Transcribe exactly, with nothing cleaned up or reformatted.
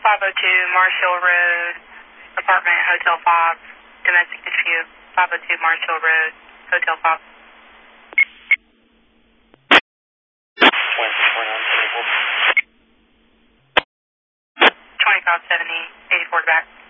five oh two Marshall Road, apartment Hotel five, domestic dispute, five oh two Marshall Road, Hotel five. twenty-five seventy, eighty-four back.